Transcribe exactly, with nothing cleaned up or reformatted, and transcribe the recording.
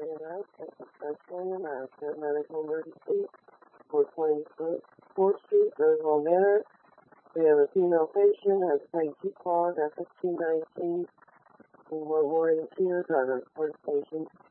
United Texas Central America Medical Emergency, four twenty-fourth Street, Roseville Manor. We have a female patient, has twenty-two claws, F fifteen nineteen, and we're warning two, driver report station.